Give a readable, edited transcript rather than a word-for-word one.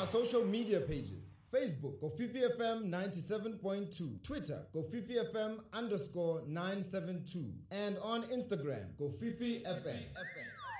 social media pages. Facebook, Kofifi FM 97.2. Twitter, Kofifi FM _972. And on Instagram, Kofifi FM.